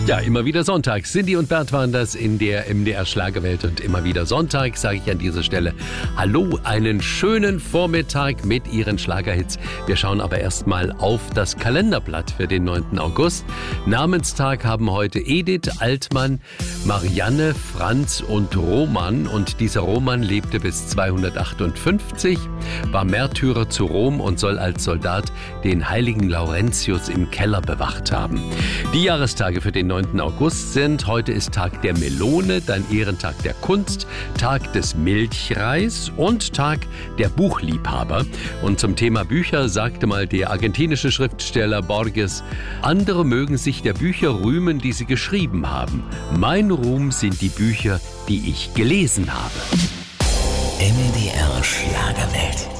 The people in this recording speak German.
Ja, immer wieder Sonntag. Cindy und Bert waren das in der MDR Schlagerwelt und immer wieder Sonntag, sage ich an dieser Stelle. Hallo, einen schönen Vormittag mit Ihren Schlagerhits. Wir schauen aber erstmal auf das Kalenderblatt für den 9. August. Namenstag haben heute Edith, Altmann, Marianne, Franz und Roman. Und dieser Roman lebte bis 258, war Märtyrer zu Rom und soll als Soldat den heiligen Laurentius im Keller bewacht haben. Die Jahrestage für den 9. August sind: Heute ist Tag der Melone, dann Ehrentag der Kunst, Tag des Milchreis und Tag der Buchliebhaber. Und zum Thema Bücher sagte mal der argentinische Schriftsteller Borges: Andere mögen sich der Bücher rühmen, die sie geschrieben haben. Mein Ruhm sind die Bücher, die ich gelesen habe. MDR Schlagerwelt.